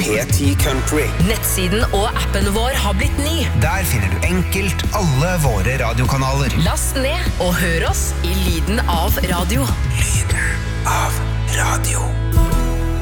P10 Country. Nettsiden og appen vår har blitt ny. Der finner du enkelt alle våre radiokanaler. Last ned og hør oss i lyden av radio. Lyden av radio.